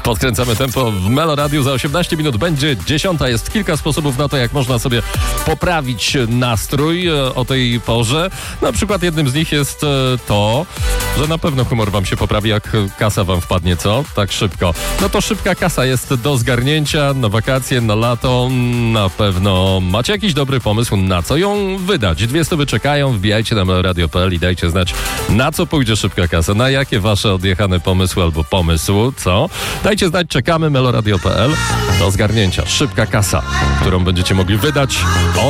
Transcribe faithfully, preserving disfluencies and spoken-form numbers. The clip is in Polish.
Podkręcamy tempo w Melo Radiu. Za osiemnaście minut będzie dziesiąta. Jest kilka sposobów na to, jak można sobie poprawić nastrój o tej porze. Na przykład jednym z nich jest to, że na pewno humor wam się poprawi, jak kasa wam wpadnie, co? Tak szybko. No to szybka kasa jest do zgarnięcia na wakacje, na lato. Na pewno macie jakiś dobry pomysł, na co ją wydać. Dwie stówy czekają, wbijajcie na meloradio kropka p l i dajcie znać, na co pójdzie szybka kasa, na jakie wasze odjechane pomysły albo pomysł, co? Dajcie znać, czekamy, meloradio kropka p l do zgarnięcia. Szybka kasa, którą będziecie mogli wydać o